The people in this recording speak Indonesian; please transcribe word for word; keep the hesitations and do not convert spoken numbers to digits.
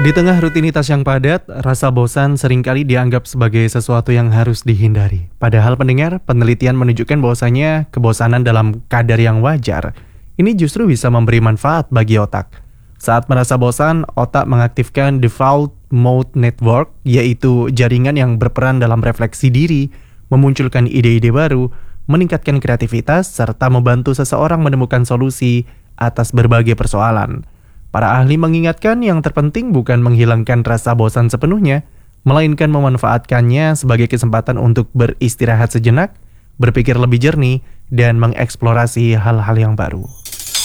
Di tengah rutinitas yang padat, rasa bosan seringkali dianggap sebagai sesuatu yang harus dihindari. Padahal pendengar, penelitian menunjukkan bahwasanya kebosanan dalam kadar yang wajar ini justru bisa memberi manfaat bagi otak. Saat merasa bosan, otak mengaktifkan default mode network, yaitu jaringan yang berperan dalam refleksi diri, memunculkan ide-ide baru, meningkatkan kreativitas, serta membantu seseorang menemukan solusi atas berbagai persoalan. Para ahli mengingatkan yang terpenting bukan menghilangkan rasa bosan sepenuhnya, melainkan memanfaatkannya sebagai kesempatan untuk beristirahat sejenak, berpikir lebih jernih, dan mengeksplorasi hal-hal yang baru.